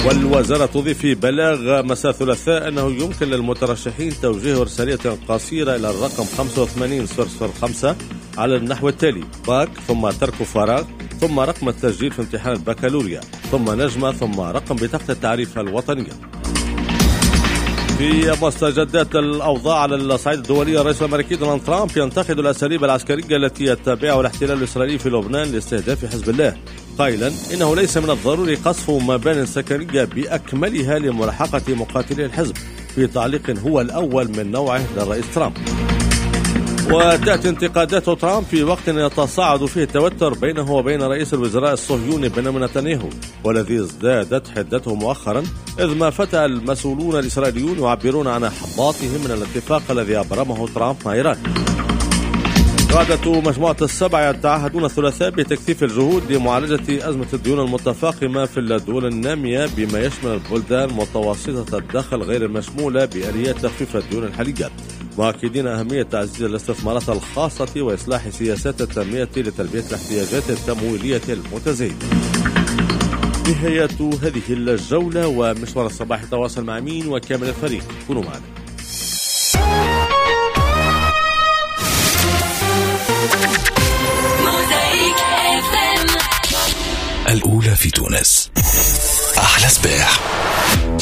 والوزارة تضيف في بلاغ مساء الثلاثاء أنه يمكن للمترشحين توجيه رسالة قصيرة إلى الرقم 85005 على النحو التالي: باك ثم ترك فراغ ثم رقم التسجيل في امتحان البكالوريا ثم نجمة ثم رقم بطاقة التعريف الوطنية. في مستجدات الأوضاع على الصعيد الدولي، الرئيس الأمريكي دونالد ترامب ينتقد الأساليب العسكرية التي يتبعها الاحتلال الإسرائيلي في لبنان لاستهداف حزب الله، قائلا إنه ليس من الضروري قصف مبانٍ سكنية بأكملها لملاحقة مقاتلي الحزب، في تعليق هو الأول من نوعه للرئيس ترامب. وتأتي انتقادات ترامب في وقت يتصاعد فيه التوتر بينه وبين رئيس الوزراء الصهيوني بنيامين نتنياهو، والذي ازدادت حدته مؤخرا، إذ ما فتح المسؤولون الإسرائيليون يعبرون عن إحباطهم من الاتفاق الذي أبرمه ترامب مع إيران. قادة مجموعة السبع يتعهدون الثلاثاء بتكثيف الجهود لمعالجة أزمة الديون المتفاقمة في الدول النامية، بما يشمل البلدان متوسطة الدخل غير المشمولة بآليات تخفيف الديون الحالية، مؤكدين أهمية تعزيز الاستثمارات الخاصة وإصلاح سياسات التنمية لتلبية الاحتياجات التمويلية المتزايدة. نهاية هذه الجولة، ومشوار الصباح تواصل مع مين وكامل الفريق. كونوا معنا. الأولى في تونس، أحلى صباح.